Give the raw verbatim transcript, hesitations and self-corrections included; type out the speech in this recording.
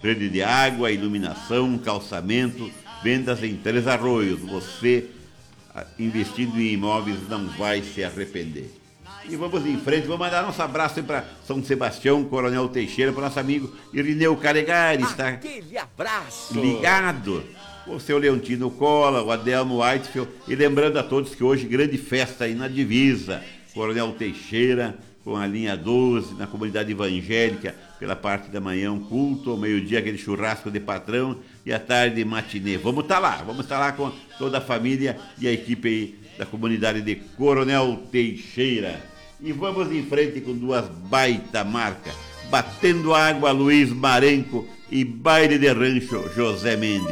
rede de água, iluminação, calçamento, vendas em Três Arroios. Você, investindo em imóveis, não vai se arrepender. E vamos em frente, vamos mandar nosso abraço para São Sebastião, Coronel Teixeira, para nosso amigo Irineu Calegari, está Aquele abraço ligado. O seu Leontino Cola, o Adelmo Whitefield, e lembrando a todos que hoje grande festa aí na divisa, Coronel Teixeira, com a linha doze, na comunidade evangélica, pela parte da manhã, um culto, ao meio-dia aquele churrasco de patrão e à tarde matinê. Vamos estar lá, vamos estar lá com toda a família e a equipe aí da comunidade de Coronel Teixeira. E vamos em frente com duas baita marcas, Batendo Água, Luiz Marenco, e Baile de Rancho, José Mendes.